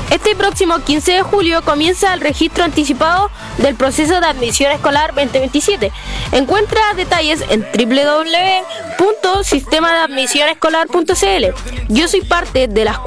Este próximo 15 de julio comienza el registro anticipado del proceso de admisión escolar 2027. Encuentra detalles en www.sistemadeadmisionescolar.cl. Yo soy parte de las